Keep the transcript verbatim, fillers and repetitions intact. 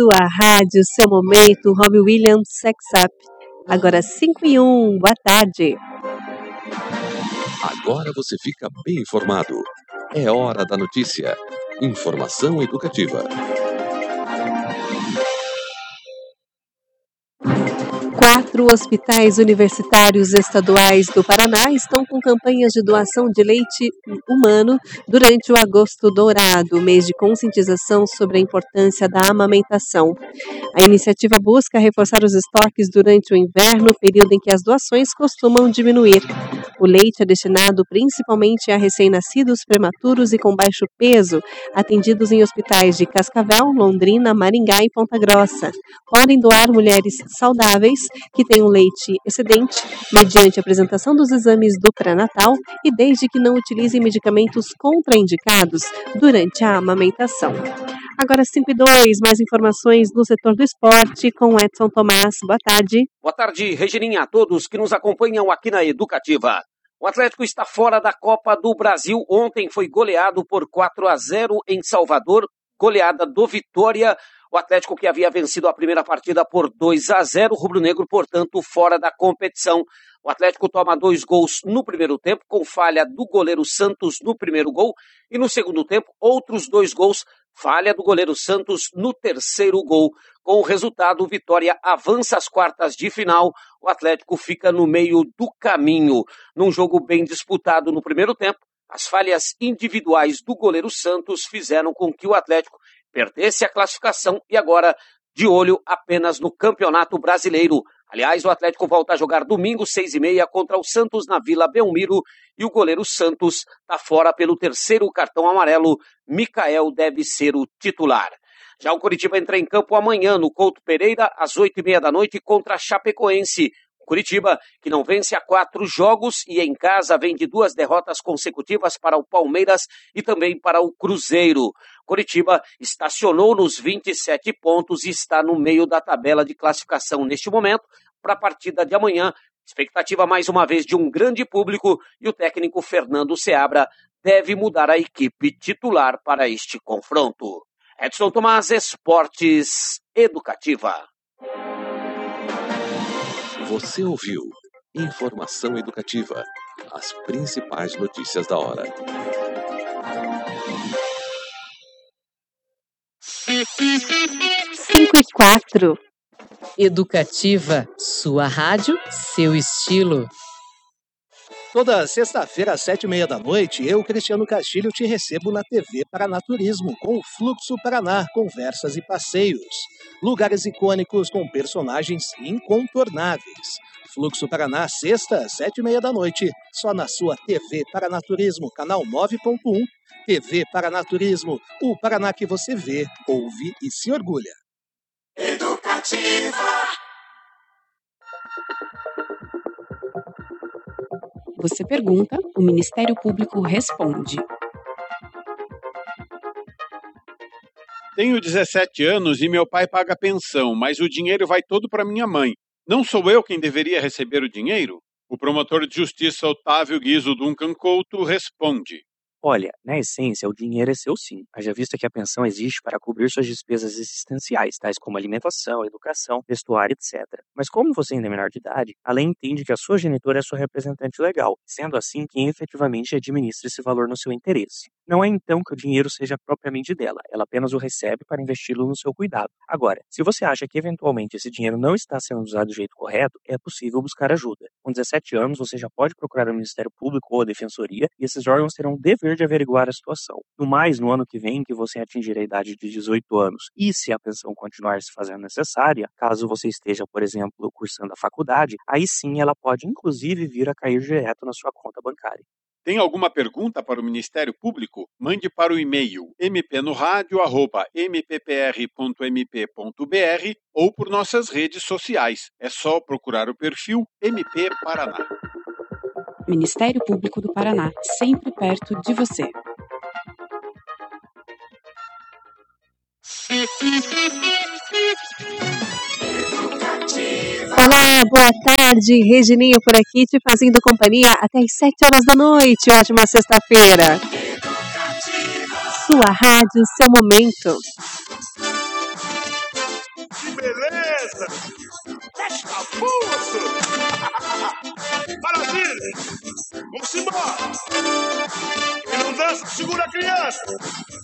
Sua rádio, seu momento, Robbie Williams, Sex Up. Agora cinco e um, boa tarde. Agora você fica bem informado. É hora da notícia. Informação educativa. Quatro hospitais universitários estaduais do Paraná estão com campanhas de doação de leite humano durante o Agosto Dourado, mês de conscientização sobre a importância da amamentação. A iniciativa busca reforçar os estoques durante o inverno, período em que as doações costumam diminuir. O leite é destinado principalmente a recém-nascidos prematuros e com baixo peso, atendidos em hospitais de Cascavel, Londrina, Maringá e Ponta Grossa. Podem doar mulheres saudáveis que têm um leite excedente, mediante apresentação dos exames do pré-natal e desde que não utilizem medicamentos contraindicados durante a amamentação. Agora cinco e dois, mais informações no setor do esporte com Edson Tomás. Boa tarde. Boa tarde, Regininha, a todos que nos acompanham aqui na Educativa. O Atlético está fora da Copa do Brasil. Ontem foi goleado por quatro a zero em Salvador, goleada do Vitória. O Atlético que havia vencido a primeira partida por dois a zero, o rubro-negro, portanto, fora da competição. O Atlético toma dois gols no primeiro tempo, com falha do goleiro Santos no primeiro gol, e no segundo tempo, outros dois gols, falha do goleiro Santos no terceiro gol. Com o resultado, o Vitória avança às quartas de final, o Atlético fica no meio do caminho. Num jogo bem disputado no primeiro tempo, as falhas individuais do goleiro Santos fizeram com que o Atlético perdesse a classificação e agora de olho apenas no Campeonato Brasileiro. Aliás, o Atlético volta a jogar domingo, seis e meia, contra o Santos na Vila Belmiro, e o goleiro Santos está fora pelo terceiro cartão amarelo. Micael deve ser o titular. Já o Coritiba entra em campo amanhã no Couto Pereira, às oito e meia da noite, contra a Chapecoense. Curitiba, que não vence há quatro jogos e em casa vem de duas derrotas consecutivas para o Palmeiras e também para o Cruzeiro. Curitiba estacionou nos vinte e sete pontos e está no meio da tabela de classificação neste momento. Para a partida de amanhã, expectativa mais uma vez de um grande público e o técnico Fernando Seabra deve mudar a equipe titular para este confronto. Edson Tomás, Esportes Educativa. Você ouviu Informação Educativa, as principais notícias da hora. cinco e quatro. Educativa, sua rádio, seu estilo. Toda sexta-feira, às sete e meia da noite, eu, Cristiano Castilho, te recebo na T V Paranaturismo, com o Fluxo Paraná, conversas e passeios. Lugares icônicos com personagens incontornáveis. Fluxo Paraná, sexta, sete e meia da noite, só na sua T V Paranaturismo, canal nove ponto um. T V Paranaturismo, o Paraná que você vê, ouve e se orgulha. Educativa. Você pergunta, o Ministério Público responde. Tenho dezessete anos e meu pai paga pensão, mas o dinheiro vai todo para minha mãe. Não sou eu quem deveria receber o dinheiro? O promotor de justiça Otávio Guizo Duncan Couto responde. Olha, na essência, o dinheiro é seu sim, haja vista que a pensão existe para cobrir suas despesas existenciais, tais como alimentação, educação, vestuário, etcétera. Mas como você ainda é menor de idade, a lei entende que a sua genitora é sua representante legal, sendo assim quem efetivamente administra esse valor no seu interesse. Não é então que o dinheiro seja propriamente dela, ela apenas o recebe para investi-lo no seu cuidado. Agora, se você acha que eventualmente esse dinheiro não está sendo usado do jeito correto, é possível buscar ajuda. Com dezessete anos, você já pode procurar o Ministério Público ou a Defensoria e esses órgãos terão o dever de averiguar a situação. No mais, no ano que vem, que você atingir a idade de dezoito anos e se a pensão continuar se fazendo necessária, caso você esteja, por exemplo, cursando a faculdade, aí sim ela pode inclusive vir a cair direto na sua conta bancária. Tem alguma pergunta para o Ministério Público? Mande para o e-mail m p no rádio arroba m p p r ponto m p ponto b r ou por nossas redes sociais. É só procurar o perfil M P Paraná. Ministério Público do Paraná, sempre perto de você. Olá, boa tarde, Regininha por aqui, te fazendo companhia até às sete horas da noite. Ótima sexta-feira. Sua rádio, seu momento. beleza! Testa pulso! Maravilha! Vamos embora! Quem não dança, segura a criança!